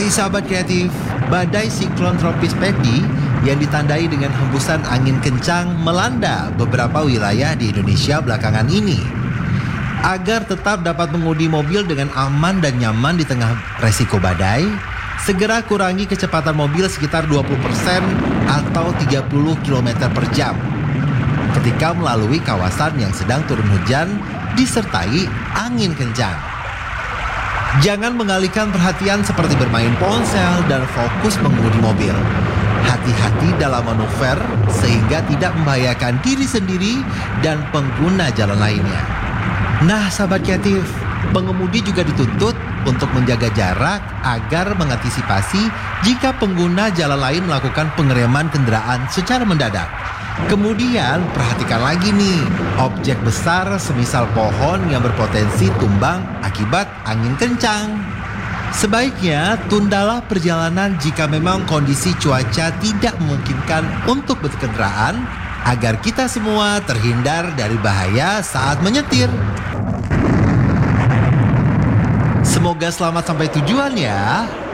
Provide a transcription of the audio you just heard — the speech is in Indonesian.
Hai sahabat kreatif, badai siklon tropis Pedi yang ditandai dengan hembusan angin kencang melanda beberapa wilayah di Indonesia belakangan ini. Agar tetap dapat mengemudi mobil dengan aman dan nyaman di tengah resiko badai, segera kurangi kecepatan mobil sekitar 20% atau 30 km per jam ketika melalui kawasan yang sedang turun hujan disertai angin kencang. Jangan mengalihkan perhatian seperti bermain ponsel dan fokus mengemudi mobil. Hati-hati dalam manuver sehingga tidak membahayakan diri sendiri dan pengguna jalan lainnya. Nah, sahabat kreatif, pengemudi juga dituntut untuk menjaga jarak agar mengantisipasi jika pengguna jalan lain melakukan pengereman kendaraan secara mendadak. Kemudian perhatikan lagi nih, objek besar semisal pohon yang berpotensi tumbang akibat angin kencang. Sebaiknya tundalah perjalanan jika memang kondisi cuaca tidak memungkinkan untuk berkendaraan agar kita semua terhindar dari bahaya saat menyetir. Semoga selamat sampai tujuan ya.